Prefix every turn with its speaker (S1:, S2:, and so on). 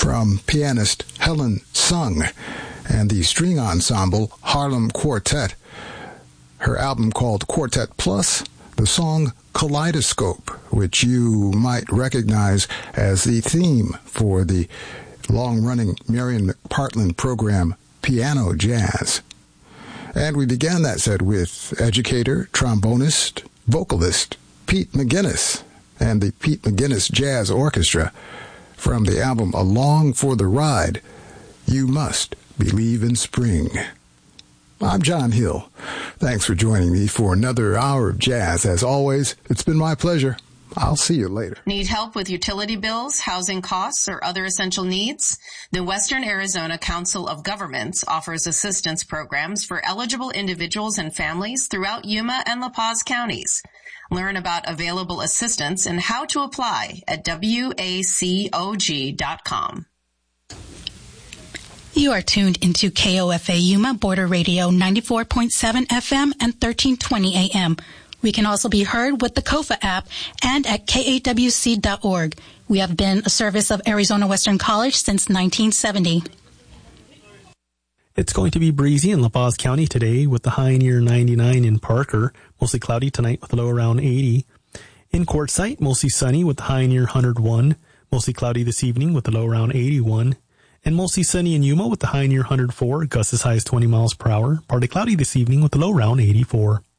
S1: from pianist Helen Sung and the string ensemble Harlem Quartet. Her album called Quartet Plus, the song Kaleidoscope, which you might recognize as the theme for the long-running Marion McPartland program Piano Jazz. And we began that set with educator, trombonist, vocalist Pete McGuinness and the Pete McGuinness Jazz Orchestra from the album Along for the Ride, You Must Believe in Spring. I'm John Hill. Thanks for joining me for another hour of jazz. As always, it's been my pleasure. I'll see you later.
S2: Need help with utility bills, housing costs, or other essential needs? The Western Arizona Council of Governments offers assistance programs for eligible individuals and families throughout Yuma and La Paz counties. Learn about available assistance and how to apply at wacog.com.
S3: You are tuned into KOFA Yuma Border Radio 94.7 FM and 1320 AM. We can also be heard with the KOFA app and at KAWC.org. We have been a service of Arizona Western College since 1970.
S4: It's going to be breezy in La Paz County today with the high near 99 in Parker. Mostly cloudy tonight with a low around 80. In Quartzsite, mostly sunny with the high near 101. Mostly cloudy this evening with a low around 81. And mostly sunny in Yuma with the high near 104. Gusts as high as 20 miles per hour. Partly cloudy this evening with a low around 84.